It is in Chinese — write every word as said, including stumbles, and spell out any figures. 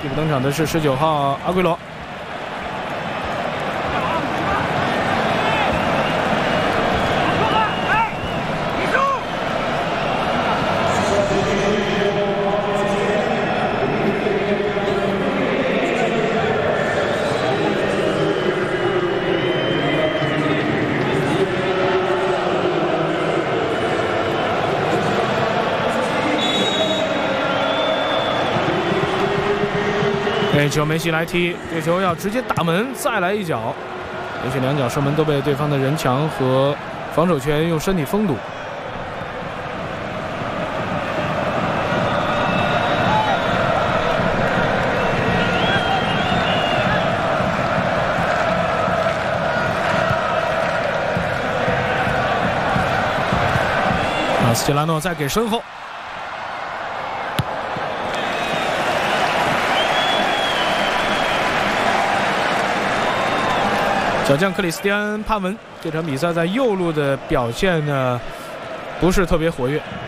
替补登场的是十九号阿圭罗。这球梅西来踢，这球要直接打门，再来一脚，连续两脚射门都被对方的人墙和防守球员用身体封堵。马斯切拉诺再给身后。小将克里斯蒂安·帕文这场比赛在右路的表现呢，不是特别活跃。